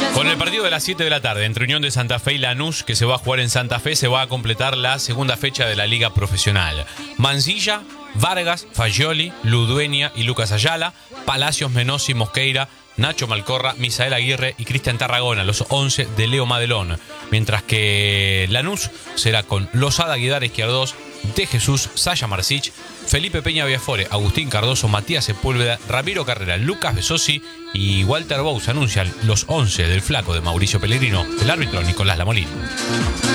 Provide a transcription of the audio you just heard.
Con el partido de las 7 de la tarde entre Unión de Santa Fe y Lanús, que se va a jugar en Santa Fe, se va a completar la segunda fecha de la Liga Profesional. Mansilla, Vargas, Fagioli, Ludueña y Lucas Ayala, Palacios, Menossi, Mosqueira, Nacho Malcorra, Misael Aguirre y Cristian Tarragona, los 11 de Leo Madelón. Mientras que Lanús será con Losada, Guidar, Izquierdos, De Jesús, Saya Marcich, Felipe Peña Viafore, Agustín Cardoso, Matías Sepúlveda, Ramiro Carrera, Lucas Besosi y Walter Bous anuncian los 11 del flaco de Mauricio Pellegrino, el árbitro Nicolás Lamolini.